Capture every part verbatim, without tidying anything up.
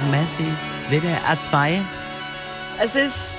Messi, W D R zwei. Es ist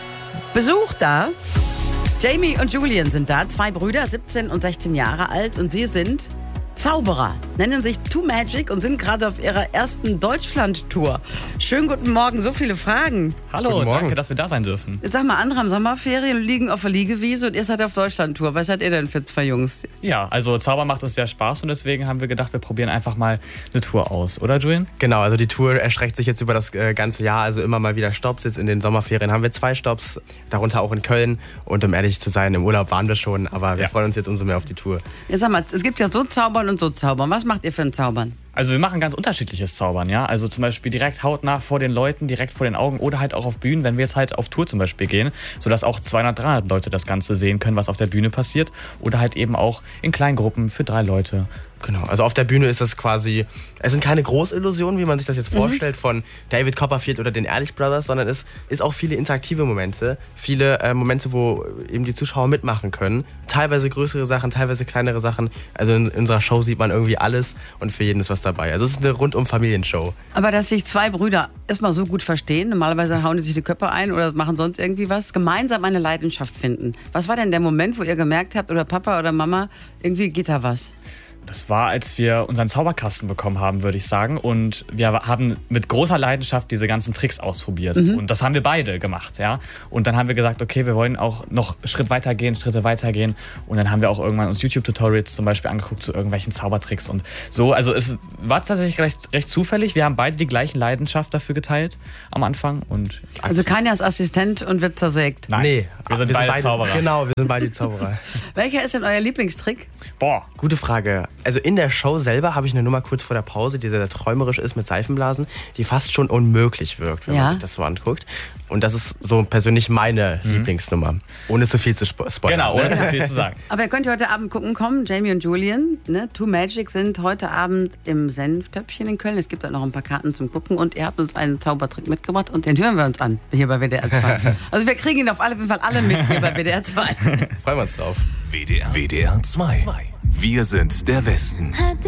Besuch da. Jamie und Julian sind da, zwei Brüder, siebzehn und sechzehn Jahre alt, und sie sind Zauberer, nennen sich Two Magic und sind gerade auf ihrer ersten Deutschland-Tour. Schönen guten Morgen, so viele Fragen. Hallo, danke, dass wir da sein dürfen. Jetzt sag mal, andere haben Sommerferien, liegen auf der Liegewiese und ihr seid auf Deutschland-Tour. Was seid ihr denn für zwei Jungs? Ja, also Zauber macht uns sehr Spaß und deswegen haben wir gedacht, wir probieren einfach mal eine Tour aus, oder Julian? Genau, also die Tour erstreckt sich jetzt über das äh, ganze Jahr, also immer mal wieder Stopps. Jetzt in den Sommerferien haben wir zwei Stopps, darunter auch in Köln, und um ehrlich zu sein, im Urlaub waren wir schon, aber wir ja. freuen uns jetzt umso mehr auf die Tour. Jetzt sag mal, es gibt ja so Zaubern und so Zaubern. Was macht ihr für ein Zaubern? Also wir machen ganz unterschiedliches Zaubern, ja. Also zum Beispiel direkt hautnah vor den Leuten, direkt vor den Augen oder halt auch auf Bühnen, wenn wir jetzt halt auf Tour zum Beispiel gehen, sodass auch zweihundert, dreihundert Leute das Ganze sehen können, was auf der Bühne passiert. Oder halt eben auch in kleinen Gruppen für drei Leute. Genau, also auf der Bühne ist das quasi, es sind keine Großillusionen, wie man sich das jetzt vorstellt, mhm. von David Copperfield oder den Ehrlich Brothers, sondern es ist auch viele interaktive Momente, viele äh, Momente, wo eben die Zuschauer mitmachen können. Teilweise größere Sachen, teilweise kleinere Sachen. Also in, in unserer Show sieht man irgendwie alles und für jeden ist was dabei. Also es ist eine rundum Familienshow. Aber dass sich zwei Brüder erstmal so gut verstehen, normalerweise hauen die sich die Köpfe ein oder machen sonst irgendwie was, gemeinsam eine Leidenschaft finden. Was war denn der Moment, wo ihr gemerkt habt, oder Papa oder Mama, irgendwie geht da was? Das war, als wir unseren Zauberkasten bekommen haben, würde ich sagen. Und wir haben mit großer Leidenschaft diese ganzen Tricks ausprobiert. Mhm. Und das haben wir beide gemacht, ja. Und dann haben wir gesagt, okay, wir wollen auch noch Schritt weiter gehen, Schritte weiter gehen. Und dann haben wir auch irgendwann uns YouTube-Tutorials zum Beispiel angeguckt zu irgendwelchen Zaubertricks und so. Also es war tatsächlich recht, recht zufällig. Wir haben beide die gleiche Leidenschaft dafür geteilt am Anfang. Und also keiner ist Assistent und wird zersägt? Nein, nee, wir sind wir beide, beide Zauberer. Genau, wir sind beide Zauberer. Welcher ist denn euer Lieblingstrick? Boah, gute Frage. Also in der Show selber habe ich eine Nummer kurz vor der Pause, die sehr träumerisch ist mit Seifenblasen, die fast schon unmöglich wirkt, wenn ja. man sich das so anguckt. Und das ist so persönlich meine mhm. Lieblingsnummer. Ohne zu viel zu spoilern. Genau, ohne zu viel zu sagen. Aber ihr könnt heute Abend gucken kommen. Jamie und Julian, ne? Two Magic sind heute Abend im Senftöpfchen in Köln. Es gibt da noch ein paar Karten zum Gucken und ihr habt uns einen Zaubertrick mitgebracht und den hören wir uns an, hier bei W D R zwei. Also wir kriegen ihn auf alle Fall alle mit hier bei W D R zwei. Freuen wir uns drauf. W D R, W D R zwei. Wir sind der Westen.